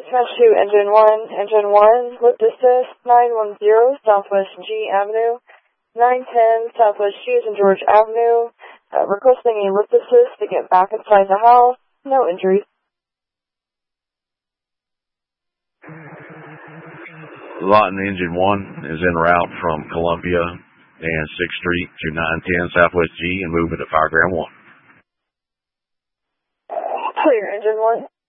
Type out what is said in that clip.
Dispatch to Engine 1, lift assist, 910 Southwest G Avenue, 910 Southwest Hughes and George Avenue, requesting a lift assist to get back inside the house, no injuries. Lawton Engine 1 is en route from Columbia and 6th Street to 910 Southwest G and moving to Fireground 1. Clear, Engine 1.